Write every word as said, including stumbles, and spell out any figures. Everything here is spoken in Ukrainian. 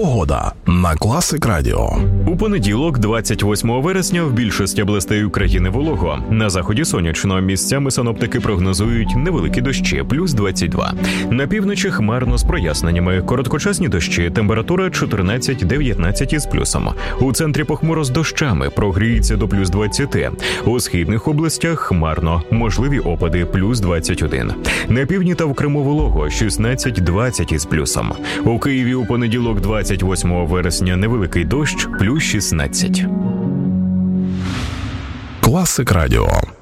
Погода на Класик Радіо. У понеділок, двадцять восьмого вересня, в більшості областей України волого. На заході сонячно. Місцями синоптики прогнозують невеликі дощі, плюс двадцять два. На півночі хмарно з проясненнями. Короткочасні дощі, температура чотирнадцять-дев'ятнадцять із плюсом. У центрі похмуро з дощами, прогріється до плюс двадцять. У східних областях хмарно, можливі опади, плюс двадцять один. На півдні та в Криму волого, шістнадцять-двадцять із плюсом. У Києві у понеділок, двадцять восьмого вересня, невеликий дощ, плюс шістнадцять. Класик Радіо.